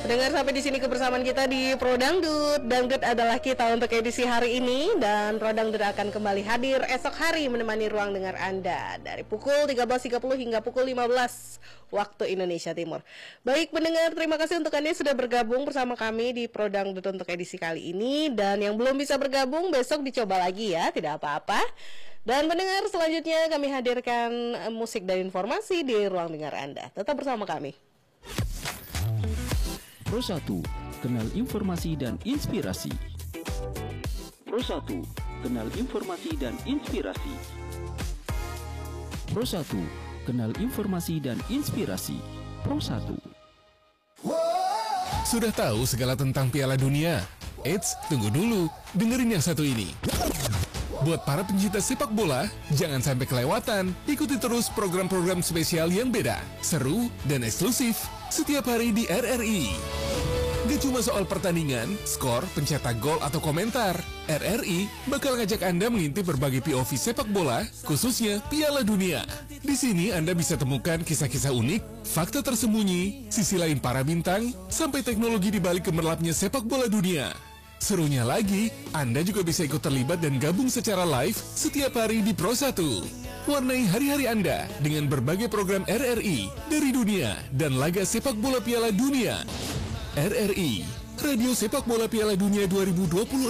Dengar sampai di sini kebersamaan kita di Pro Dangdut. Dangdut adalah kita untuk edisi hari ini, dan Pro Dangdut akan kembali hadir esok hari menemani ruang dengar Anda dari pukul 13.30 hingga pukul 15 waktu Indonesia Timur. Baik pendengar, terima kasih untuk Anda yang sudah bergabung bersama kami di Pro Dangdut untuk edisi kali ini, dan yang belum bisa bergabung besok dicoba lagi ya, tidak apa-apa. Dan pendengar, selanjutnya kami hadirkan musik dan informasi di ruang dengar Anda. Tetap bersama kami. Pro 1, kenal informasi dan inspirasi. Pro 1, kenal informasi dan inspirasi. Pro 1, kenal informasi dan inspirasi. Pro 1. Sudah tahu segala tentang Piala Dunia? Eits, tunggu dulu, dengerin yang satu ini. Buat para pencinta sepak bola, jangan sampai kelewatan. Ikuti terus program-program spesial yang beda, seru, dan eksklusif setiap hari di RRI. Gak cuma soal pertandingan, skor, pencetak gol, atau komentar. RRI bakal ngajak Anda mengintip berbagai POV sepak bola, khususnya Piala Dunia. Di sini Anda bisa temukan kisah-kisah unik, fakta tersembunyi, sisi lain para bintang, sampai teknologi di balik gemerlapnya sepak bola dunia. Serunya lagi, Anda juga bisa ikut terlibat dan gabung secara live setiap hari di Pro 1. Warnai hari-hari Anda dengan berbagai program RRI dari dunia dan laga sepak bola Piala Dunia. RRI, Radio Sepak Bola Piala Dunia 2026.